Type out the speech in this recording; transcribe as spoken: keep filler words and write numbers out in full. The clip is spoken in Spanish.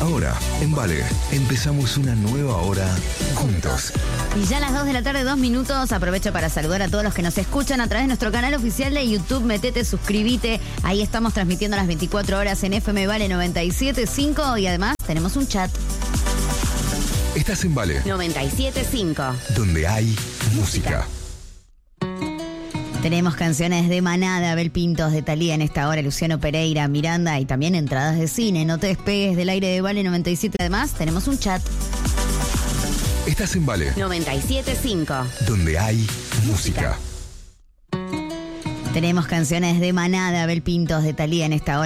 Ahora, en Vale, empezamos una nueva hora juntos. Y ya a las dos de la tarde, dos minutos, aprovecho para saludar a todos los que nos escuchan a través de nuestro canal oficial de YouTube. Metete, suscríbete, ahí estamos transmitiendo las veinticuatro horas en F M Vale noventa y siete punto cinco y además tenemos un chat. Estás en Vale, noventa y siete punto cinco. donde hay música. Tenemos canciones de Maná, de Abel Pintos, de Thalía en esta hora, Luciano Pereira, Miranda y también entradas de cine. No te despegues del aire de Vale noventa y siete. Además, tenemos un chat. Estás en Vale, noventa y siete punto cinco. donde hay música. Tenemos canciones de Maná, de Abel Pintos, de Thalía en esta hora.